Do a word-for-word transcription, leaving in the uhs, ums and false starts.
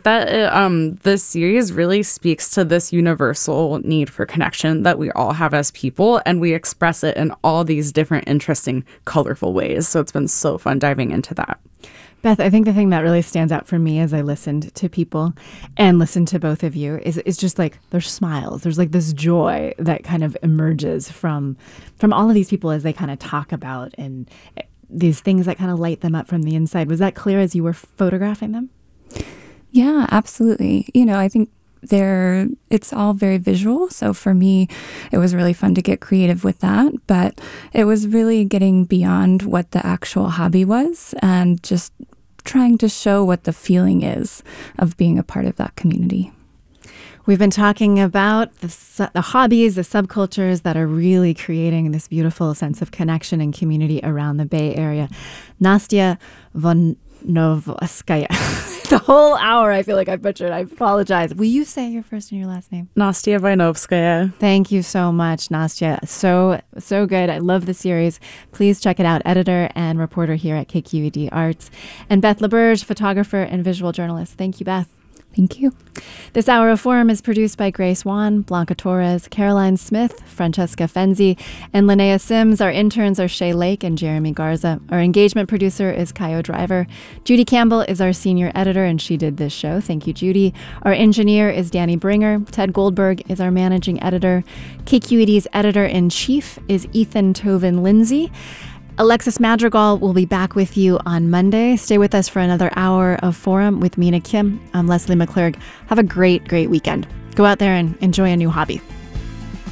that it, um, this series really speaks to this universal need for connection that we all have as people, and we express it in all these different, interesting, colorful ways. So it's been so fun diving into that. Beth, I think the thing that really stands out for me as I listened to people and listened to both of you is is just like there's smiles. There's like this joy that kind of emerges from from all of these people as they kind of talk about and these things that kind of light them up from the inside. Was that clear as you were photographing them? Yeah, absolutely. You know, I think there it's all very visual. So for me, it was really fun to get creative with that. But it was really getting beyond what the actual hobby was and just trying to show what the feeling is of being a part of that community. We've been talking about the, su- the hobbies, the subcultures that are really creating this beautiful sense of connection and community around the Bay Area. Nastya Vonovskaya. The whole hour, I feel like I butchered. I apologize. Will you say your first and your last name? Nastya Vonovskaya. Thank you so much, Nastya. So, so good. I love the series. Please check it out. Editor and reporter here at K Q E D Arts. And Beth LaBerge, photographer and visual journalist. Thank you, Beth. Thank you. This hour of Forum is produced by Grace Wan, Blanca Torres, Caroline Smith, Francesca Fenzi, and Linnea Sims. Our interns are Shay Lake and Jeremy Garza. Our engagement producer is Kyo Driver. Judy Campbell is our senior editor, and she did this show. Thank you, Judy. Our engineer is Danny Bringer. Ted Goldberg is our managing editor. K Q E D's editor-in-chief is Ethan Toven Lindsay. Alexis Madrigal will be back with you on Monday. Stay with us for another hour of Forum with Mina Kim. I'm Leslie McClurg. Have a great, great weekend. Go out there and enjoy a new hobby.